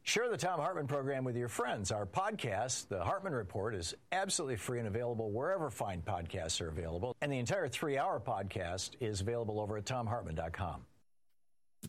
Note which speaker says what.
Speaker 1: Share the Thom Hartmann program with your friends. Our podcast, The Hartmann Report, is absolutely free and available wherever fine podcasts are available. And the entire 3-hour podcast is available over at thomhartmann.com.